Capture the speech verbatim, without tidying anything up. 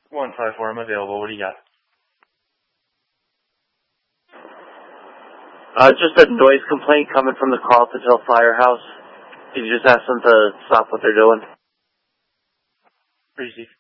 one five four, I'm available. What do you got? Uh, just a noise complaint coming from the Carltonville Firehouse. Can you just ask them to stop what they're doing? Receive.